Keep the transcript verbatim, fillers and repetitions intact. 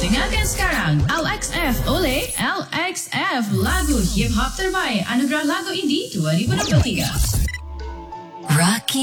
Dengarkan sekarang L X F oleh L X F, lagu hip hop terbaik Anugerah Lagu Indie dua ribu dua puluh tiga. Rocky